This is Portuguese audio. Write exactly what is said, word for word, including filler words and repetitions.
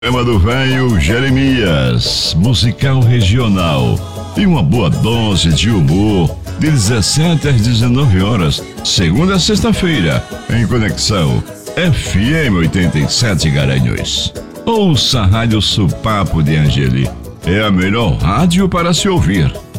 Tema do velho Jeremias, musical regional e uma boa dose de humor, de dezessete às dezenove horas, segunda a sexta-feira, em Conexão F M oitenta e sete Garanhuns. Ouça a Rádio Supapo de Angeli, é a melhor rádio para se ouvir.